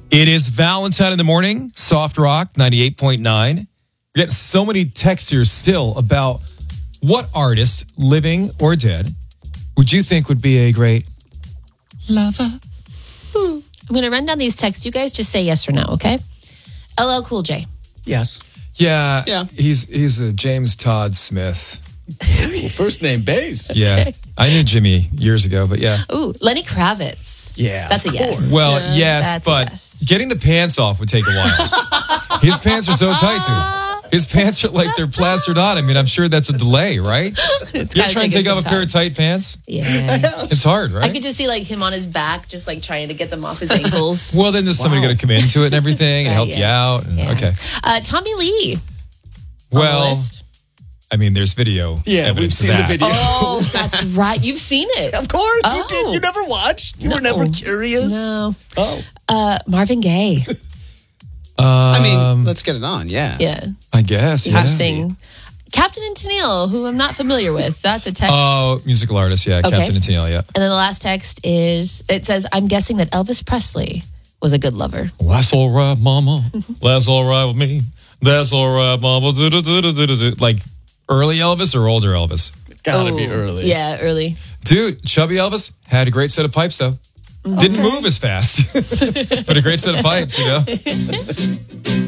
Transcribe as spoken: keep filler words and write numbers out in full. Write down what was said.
It is Valentine in the morning, Soft Rock ninety-eight point nine. We're getting so many texts here still about what artist, living or dead, would you think would be a great lover? I'm going to run down these texts. You guys just say yes or no, okay? L L Cool J. Yes. Yeah, Yeah. He's he's a James Todd Smith. First name base. Yeah, I knew Jimmy years ago, but yeah. Ooh, Lenny Kravitz. Yeah. That's a yes. Well, Yeah, yes, that's a but yes. getting the pants off would take a while. His pants are so tight, dude. His pants are like they're plastered on. I mean, I'm sure that's a delay, right? It's You're gotta trying to take take us off a some pair of time. tight pants? Yeah. It's hard, right? I could just see like him on his back, just like trying to get them off his ankles. Well, then there's somebody Wow. going to come into it and everything and Right, help yeah. you out. And, Yeah. Okay. Uh, Tommy Lee. on the Well, list. I mean, there's video. Yeah, we've evidence seen of the that. video. Oh, that's right. You've seen it. Of course, you Oh. did. You never watched. You were No. never curious. No. Oh. Uh, Marvin Gaye. I mean, Um, let's get it on. Yeah. Yeah. I guess. He Yeah. can sing. Captain and Tennille, who I'm not familiar with. That's a text. Oh, musical artist. Yeah, Okay. Captain and Tennille. Yeah. And then the last text is, it says, I'm guessing that Elvis Presley was a good lover. That's all right, mama. That's all right with me. That's all right, mama. Do, do, do, do, do, do. Like early Elvis or older Elvis? Gotta be Oh, early. Yeah, early. Dude, chubby Elvis had a great set of pipes, though. Didn't move as fast, but a great set of pipes, you know?